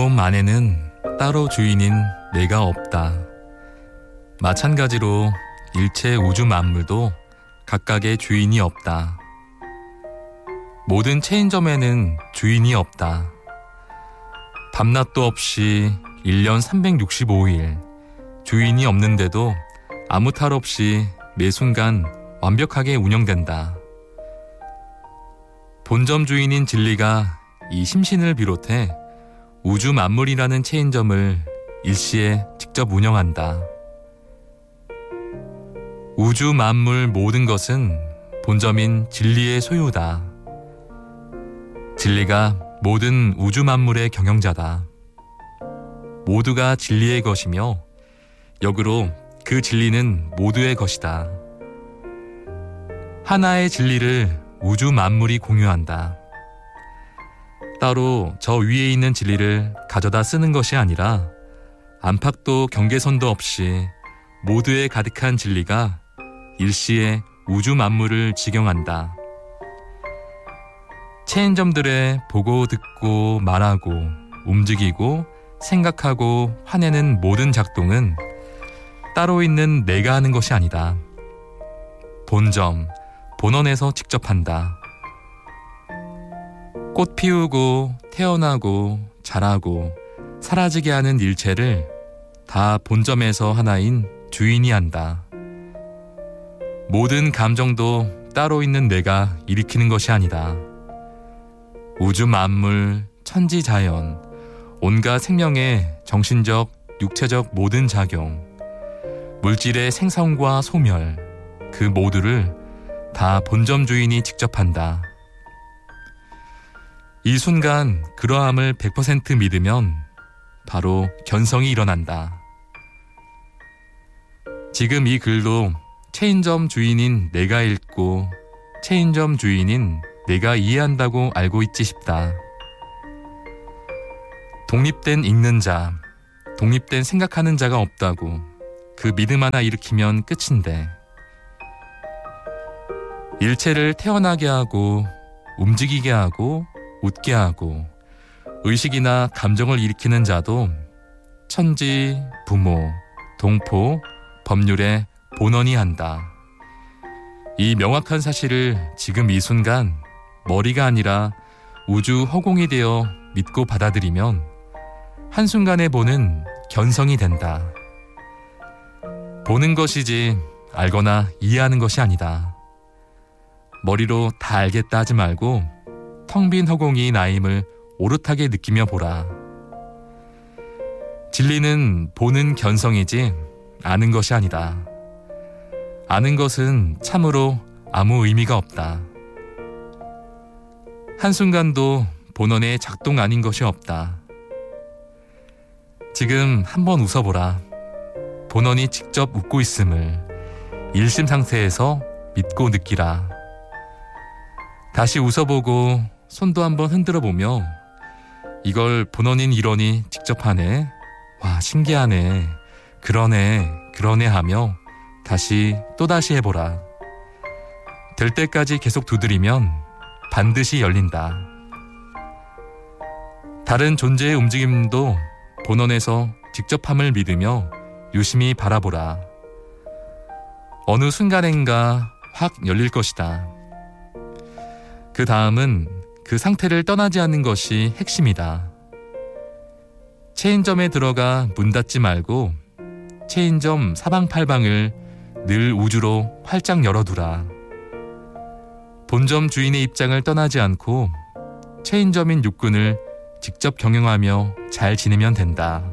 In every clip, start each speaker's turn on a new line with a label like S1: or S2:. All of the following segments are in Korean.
S1: 몸 안에는 따로 주인인 내가 없다. 마찬가지로 일체 우주 만물도 각각의 주인이 없다. 모든 체인점에는 주인이 없다. 밤낮도 없이 1년 365일 주인이 없는데도 아무 탈 없이 매 순간 완벽하게 운영된다. 본점 주인인 진리가 이 심신을 비롯해 우주 만물이라는 체인점을 일시에 직접 운영한다. 우주 만물 모든 것은 본점인 진리의 소유다. 진리가 모든 우주 만물의 경영자다. 모두가 진리의 것이며 역으로 그 진리는 모두의 것이다. 하나의 진리를 우주 만물이 공유한다. 따로 저 위에 있는 진리를 가져다 쓰는 것이 아니라 안팎도 경계선도 없이 모두에 가득한 진리가 일시에 우주 만물을 지경한다. 체인점들의 보고 듣고 말하고 움직이고 생각하고 화내는 모든 작동은 따로 있는 내가 하는 것이 아니다. 본점, 본원에서 직접 한다. 꽃 피우고 태어나고 자라고 사라지게 하는 일체를 다 본점에서 하나인 주인이 한다. 모든 감정도 따로 있는 내가 일으키는 것이 아니다. 우주 만물, 천지자연, 온갖 생명의 정신적, 육체적 모든 작용, 물질의 생성과 소멸, 그 모두를 다 본점 주인이 직접 한다. 이 순간 그러함을 100% 믿으면 바로 견성이 일어난다. 지금 이 글도 체인점 주인인 내가 읽고 체인점 주인인 내가 이해한다고 알고 있지 싶다. 독립된 읽는 자, 독립된 생각하는 자가 없다고 그 믿음 하나 일으키면 끝인데 일체를 태어나게 하고 움직이게 하고 웃게 하고 의식이나 감정을 일으키는 자도 천지, 부모, 동포, 법률의 본원이 한다. 이 명확한 사실을 지금 이 순간 머리가 아니라 우주 허공이 되어 믿고 받아들이면 한순간에 보는 견성이 된다. 보는 것이지 알거나 이해하는 것이 아니다. 머리로 다 알겠다 하지 말고 텅 빈 허공이 나임을 오롯하게 느끼며 보라. 진리는 보는 견성이지 아는 것이 아니다. 아는 것은 참으로 아무 의미가 없다. 한순간도 본원의 작동 아닌 것이 없다. 지금 한번 웃어보라. 본원이 직접 웃고 있음을 일심 상태에서 믿고 느끼라. 다시 웃어보고 손도 한번 흔들어보며 이걸 본원인 일원이 직접 하네. 와, 신기하네. 그러네 하며 다시 또다시 해보라. 될 때까지 계속 두드리면 반드시 열린다. 다른 존재의 움직임도 본원에서 직접함을 믿으며 유심히 바라보라. 어느 순간엔가 확 열릴 것이다. 그 다음은 그 상태를 떠나지 않는 것이 핵심이다. 체인점에 들어가 문 닫지 말고 체인점 사방팔방을 늘 우주로 활짝 열어두라. 본점 주인의 입장을 떠나지 않고 체인점인 육군을 직접 경영하며 잘 지내면 된다.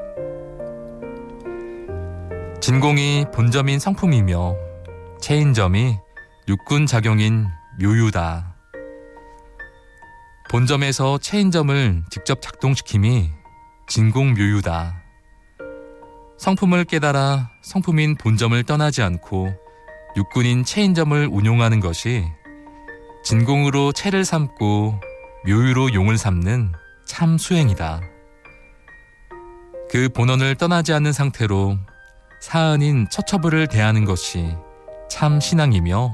S1: 진공이 본점인 성품이며 체인점이 육군 작용인 묘유다. 본점에서 체인점을 직접 작동시킴이 진공묘유다. 성품을 깨달아 성품인 본점을 떠나지 않고 육군인 체인점을 운용하는 것이 진공으로 체를 삼고 묘유로 용을 삼는 참 수행이다. 그 본원을 떠나지 않는 상태로 사은인 처처부를 대하는 것이 참 신앙이며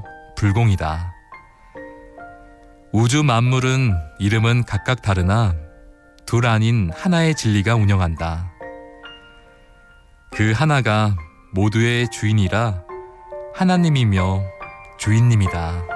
S1: 불공이다. 우주 만물은 이름은 각각 다르나 둘 아닌 하나의 진리가 운영한다. 그 하나가 모두의 주인이라 하나님이며 주인님이다.